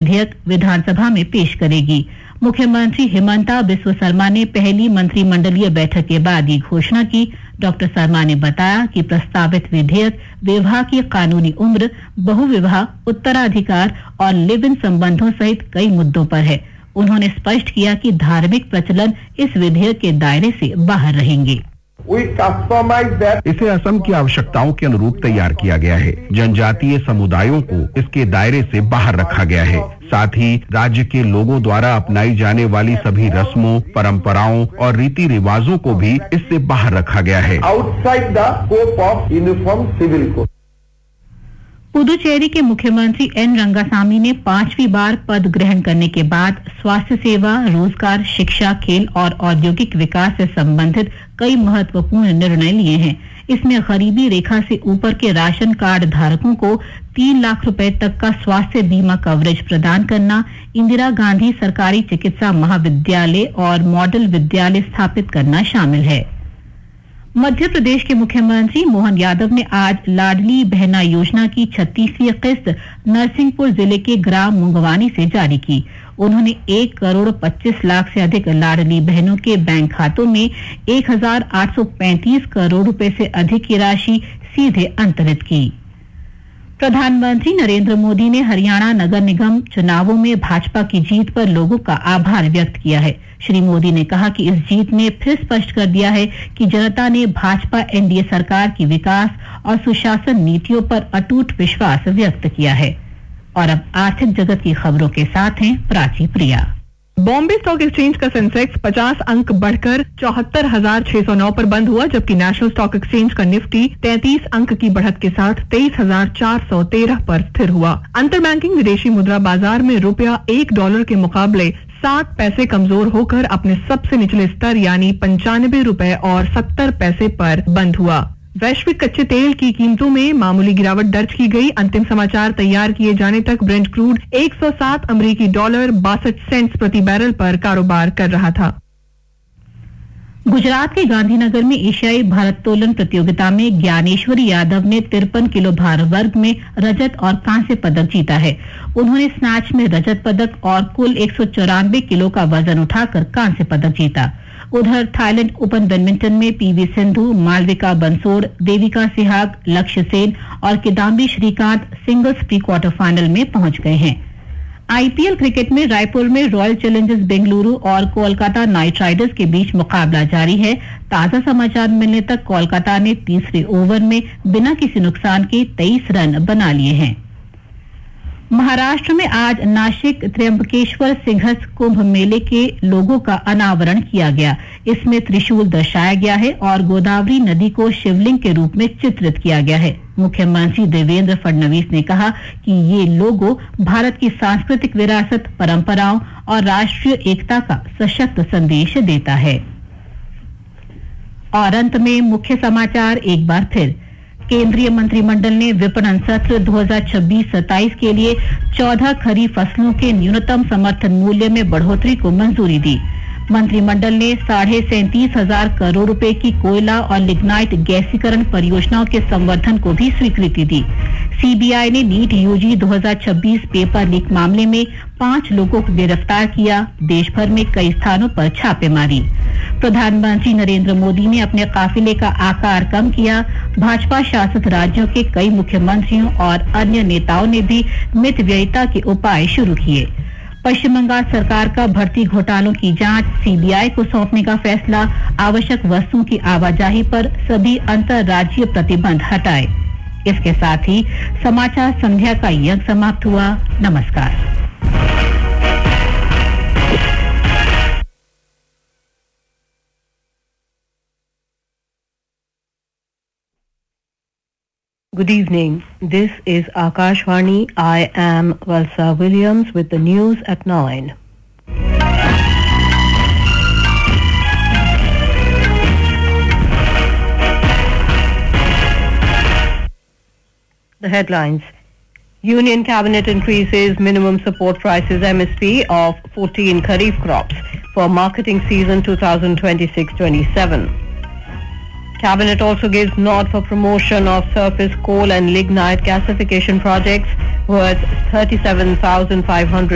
विधेयक विधानसभा में पेश करेगी। मुख्यमंत्री हिमंता बिस्वा शर्मा ने पहली मंत्रिमंडलीय बैठक के बाद ये घोषणा की। डॉक्टर शर्मा ने बताया कि प्रस्तावित विधेयक विवाह की कानूनी उम्र, बहुविवाह, उत्तराधिकार और लिव इन संबंधों सहित कई मुद्दों पर है। उन्होंने स्पष्ट किया कि धार्मिक प्रचलन इस विधेयक के दायरे से बाहर रहेंगे। इसे असम की आवश्यकताओं के अनुरूप तैयार किया गया है। जनजातीय समुदायों को इसके दायरे से बाहर रखा गया है। साथ ही राज्य के लोगों द्वारा अपनाई जाने वाली सभी रस्मों, परंपराओं और रीति रिवाजों को भी इससे बाहर रखा गया है। Outside the scope of uniform civil code. Puducherry के मुख्यमंत्री एन रंगासामी ने 5वीं बार पद ग्रहण करने के बाद स्वास्थ्य सेवा, रोजगार, शिक्षा, खेल और औद्योगिक विकास से संबंधित कई महत्वपूर्ण निर्णय लिए हैं। इसमें गरीबी रेखा से ऊपर के राशन कार्ड धारकों को 3 लाख रुपए तक का स्वास्थ्य बीमा कवरेज प्रदान करना, इंदिरा गांधी सरकारी चिकित्सा महाविद्यालय और मॉडल विद्यालय स्थापित करना शामिल है। मध्य प्रदेश के मुख्यमंत्री मोहन यादव ने आज लाडली बहना योजना की 36वीं किस्त नरसिंहपुर जिले के ग्राम मुंगवानी से जारी की। उन्होंने 1 करोड़ 25 लाख से अधिक लाडली बहनों के बैंक खातों में 1,835 करोड़ रुपए से अधिक की राशि सीधे अंतरित की। प्रधानमंत्री नरेंद्र मोदी ने हरियाणा नगर निगम चुनावों में भाजपा की जीत पर लोगों का आभार व्यक्त किया है। श्री मोदी ने कहा कि इस जीत ने फिर स्पष्ट कर दिया है कि जनता ने भाजपा एनडीए सरकार की विकास और सुशासन नीतियों पर अटूट विश्वास व्यक्त किया है। और अब आर्थिक जगत की खबरों के साथ हैं प्राची प्रिया। बॉम्बे स्टॉक एक्सचेंज का सेंसेक्स 50 अंक बढ़कर 74,609 पर बंद हुआ, जबकि नेशनल स्टॉक एक्सचेंज का निफ्टी 33 अंक की बढ़त के साथ 23,413 पर स्थिर हुआ। अंतर बैंकिंग विदेशी मुद्रा बाजार में रुपया $1 के मुकाबले 60 पैसे कमजोर होकर अपने सबसे निचले स्तर यानी 95 रुपए और 70 पैसे पर बंद हुआ। वैश्विक कच्चे तेल की कीमतों में मामूली गिरावट दर्ज की गई। अंतिम समाचार तैयार किए जाने तक ब्रेंट क्रूड $107 62 सेंट्स प्रति बैरल पर कारोबार कर रहा था। गुजरात के गांधीनगर में एशियाई भारोत्तोलन प्रतियोगिता में ज्ञानेश्वरी यादव ने 53 किलो भार वर्ग में रजत और कांस्य पदक जीता है। उन्होंने स्नैच में रजत पदक और कुल 194 किलो का वजन उठाकर कांस्य पदक जीता। उधर थाईलैंड ओपन बैडमिंटन में पीवी सिंधु, मालविका बंसोड़, देविका सिहाग, लक्ष्य सेन और Kidambi Shrikant singles pre quarter final में पहुंच गए हैं। आईपीएल क्रिकेट में रायपुर में रॉयल चैलेंजर्स बेंगलुरु और कोलकाता नाइट राइडर्स के बीच मुकाबला जारी है। ताजा समाचार मिलने तक कोलकाता ने तीसरे ओवर में बिना किसी नुकसान के 23 रन बना लिए हैं। महाराष्ट्र में आज नाशिक त्र्यंबकेश्वर सिंहस्थ कुंभ मेले के लोगो का अनावरण किया गया। इसमें त्रिशूल दर्शाया गया है और गोदावरी नदी को शिवलिंग के रूप में चित्रित किया गया है। मुख्यमंत्री देवेंद्र फडणवीस ने कहा कि ये लोगो भारत की सांस्कृतिक विरासत, परंपराओं और राष्ट्रीय एकता का सशक्त संदेश देता है। और अंत में मुख्य समाचार एक बार फिर। केंद्रीय मंत्रिमंडल ने विपणन सत्र 2026-27 के लिए 14 खरीफ फसलों के न्यूनतम समर्थन मूल्य में बढ़ोतरी को मंजूरी दी। मंत्रिमंडल ने 37,500 करोड़ रुपए की कोयला और लिग्नाइट गैसीकरण परियोजनाओं के संवर्धन को भी स्वीकृति दी। सीबीआई ने नीट यूजी 2026 पेपर लीक मामले में 5 लोगों को गिरफ्तार किया। देश भर में कई स्थानों पर छापेमारी। प्रधानमंत्री नरेंद्र मोदी ने अपने काफिले का आकार कम किया। भाजपा शासित राज्यों के कई मुख्यमंत्रियों और अन्य नेताओं ने भी मितव्ययिता के उपाय शुरू किए। पश्चिम बंगाल सरकार का भर्ती घोटालों की जांच सीबीआई को सौंपने का फैसला। आवश्यक वस्तुओं की आवाजाही पर सभी अंतर्राज्यीय प्रतिबंध हटाए। इसके साथ ही समाचार संध्या का ये अंक समाप्त हुआ। नमस्कार। Good evening. This is Akashvani. I am Valsa Williams with the news at 9. The headlines. Union Cabinet increases minimum support prices MSP of 14 Kharif crops for marketing season 2026-27. Cabinet also gives nod for promotion of surface coal and lignite gasification projects worth 37,500